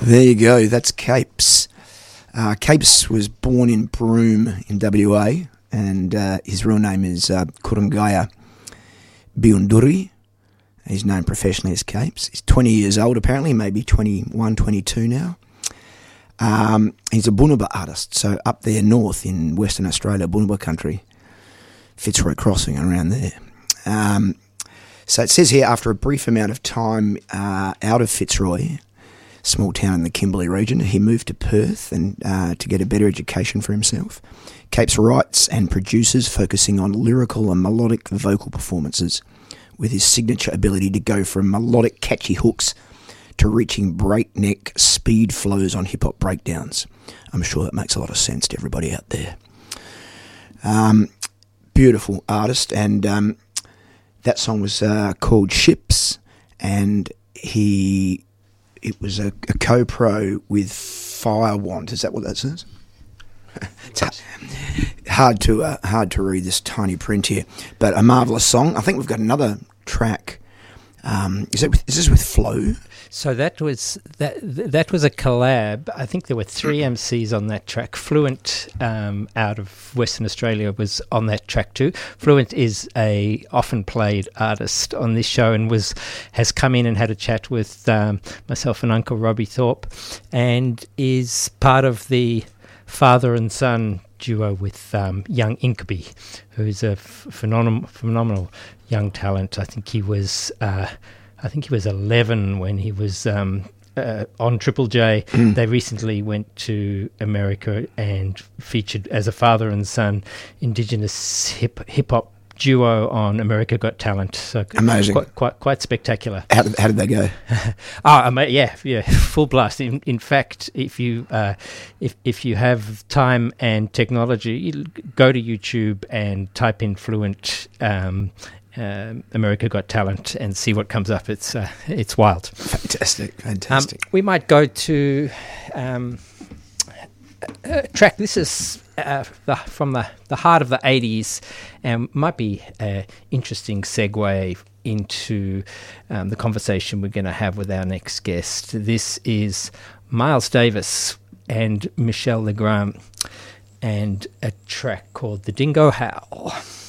There you go. That's Capes. Capes was born in Broome in WA, and his real name is Kurungaya Biunduri. He's known professionally as Capes. He's 20 years old, apparently, maybe 21, 22 now. He's a Bunuba artist, so up there north in Western Australia, Bunuba country, Fitzroy Crossing, around there. So it says here, after a brief amount of time out of Fitzroy, small town in the Kimberley region, he moved to Perth and to get a better education for himself. Capes writes and produces, focusing on lyrical and melodic vocal performances, with his signature ability to go from melodic catchy hooks to reaching breakneck speed flows on hip-hop breakdowns. I'm sure that makes a lot of sense to everybody out there. Beautiful artist, and that song was called Ships, and it was a co-pro with Firewant. Is that what that says? It's hard to read this tiny print here, but a marvellous song. I think we've got another track. Is this with Flow? So that was a collab. I think there were 3 MCs on that track. Fluent out of Western Australia was on that track too. Fluent is a often played artist on this show and has come in and had a chat with myself and Uncle Robbie Thorpe, and is part of the father and son duo with young Inkby, who's a phenomenal young talent. I think he was 11 when he was on Triple J. They recently went to America and featured as a father and son Indigenous hip hop duo on America Got Talent. So amazing, quite spectacular. How did they go? Yeah, full blast. In fact, if you have time and technology, go to YouTube and type in Fluent America Got Talent and see what comes up. It's wild. Fantastic. We might go to track. This is from the heart of the 80s, and might be an interesting segue into the conversation we're going to have with our next guest. This is Miles Davis and Michelle Legrand, and a track called The Dingo Howl.